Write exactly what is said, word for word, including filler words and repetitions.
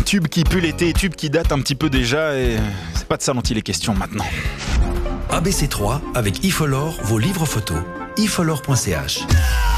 Tube qui pue l'été, tube qui date un petit peu déjà, et c'est pas de ça dont il est question maintenant. A B C trois avec iFolor, vos livres photos. ifolor point c h.